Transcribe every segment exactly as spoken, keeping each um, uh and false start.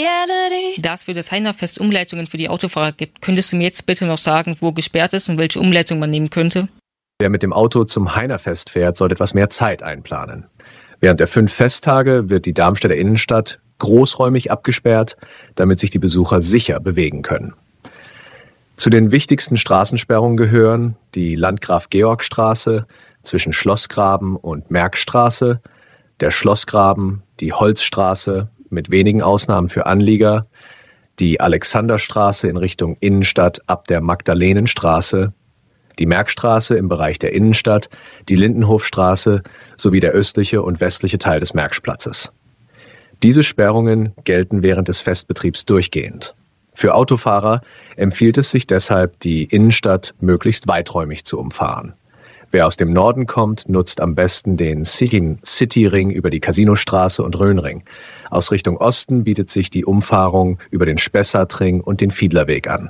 reality. Da es für das Heinerfest Umleitungen für die Autofahrer gibt, könntest du mir jetzt bitte noch sagen, wo gesperrt ist und welche Umleitung man nehmen könnte? Wer mit dem Auto zum Heinerfest fährt, sollte etwas mehr Zeit einplanen. Während der fünf Festtage wird die Darmstädter Innenstadt großräumig abgesperrt, damit sich die Besucher sicher bewegen können. Zu den wichtigsten Straßensperrungen gehören die Landgraf-Georg-Straße zwischen Schlossgraben und Merckstraße, der Schlossgraben, die Holzstraße mit wenigen Ausnahmen für Anlieger, die Alexanderstraße in Richtung Innenstadt ab der Magdalenenstraße, die Merckstraße im Bereich der Innenstadt, die Lindenhofstraße sowie der östliche und westliche Teil des Merckplatzes. Diese Sperrungen gelten während des Festbetriebs durchgehend. Für Autofahrer empfiehlt es sich deshalb, die Innenstadt möglichst weiträumig zu umfahren. Wer aus dem Norden kommt, nutzt am besten den City-Ring über die Casinostraße und Rhönring. Aus Richtung Osten bietet sich die Umfahrung über den Spessartring und den Fiedlerweg an.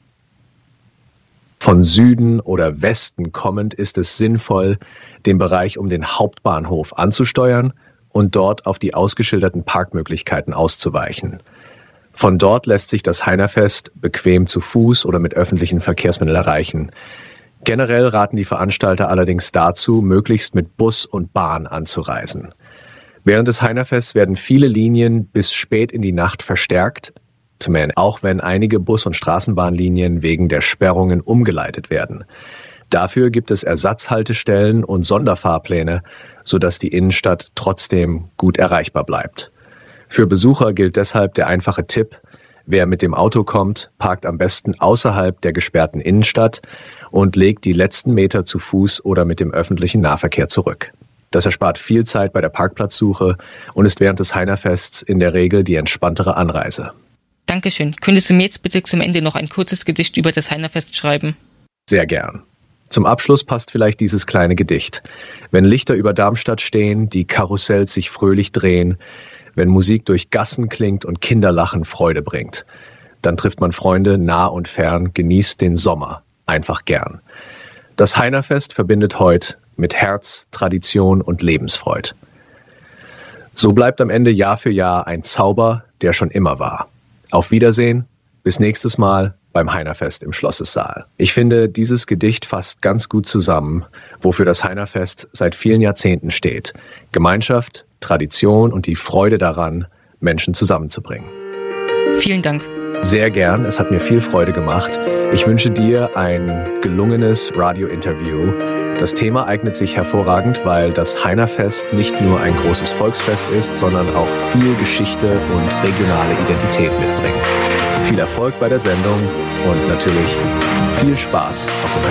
Von Süden oder Westen kommend ist es sinnvoll, den Bereich um den Hauptbahnhof anzusteuern und dort auf die ausgeschilderten Parkmöglichkeiten auszuweichen. Von dort lässt sich das Heinerfest bequem zu Fuß oder mit öffentlichen Verkehrsmitteln erreichen. Generell raten die Veranstalter allerdings dazu, möglichst mit Bus und Bahn anzureisen. Während des Heinerfests werden viele Linien bis spät in die Nacht verstärkt, auch wenn einige Bus- und Straßenbahnlinien wegen der Sperrungen umgeleitet werden. Dafür gibt es Ersatzhaltestellen und Sonderfahrpläne, sodass die Innenstadt trotzdem gut erreichbar bleibt. Für Besucher gilt deshalb der einfache Tipp: Wer mit dem Auto kommt, parkt am besten außerhalb der gesperrten Innenstadt und legt die letzten Meter zu Fuß oder mit dem öffentlichen Nahverkehr zurück. Das erspart viel Zeit bei der Parkplatzsuche und ist während des Heinerfests in der Regel die entspanntere Anreise. Dankeschön. Könntest du mir jetzt bitte zum Ende noch ein kurzes Gedicht über das Heinerfest schreiben? Sehr gern. Zum Abschluss passt vielleicht dieses kleine Gedicht. Wenn Lichter über Darmstadt stehen, die Karussells sich fröhlich drehen, wenn Musik durch Gassen klingt und Kinderlachen Freude bringt, dann trifft man Freunde nah und fern, genießt den Sommer einfach gern. Das Heinerfest verbindet heute mit Herz, Tradition und Lebensfreude. So bleibt am Ende Jahr für Jahr ein Zauber, der schon immer war. Auf Wiedersehen, bis nächstes Mal beim Heinerfest im Schlossessaal. Ich finde, dieses Gedicht fasst ganz gut zusammen, wofür das Heinerfest seit vielen Jahrzehnten steht. Gemeinschaft, Tradition und die Freude daran, Menschen zusammenzubringen. Vielen Dank. Sehr gern, es hat mir viel Freude gemacht. Ich wünsche dir ein gelungenes Radio-Interview. Das Thema eignet sich hervorragend, weil das Heinerfest nicht nur ein großes Volksfest ist, sondern auch viel Geschichte und regionale Identität mitbringt. Viel Erfolg bei der Sendung und natürlich viel Spaß auf dem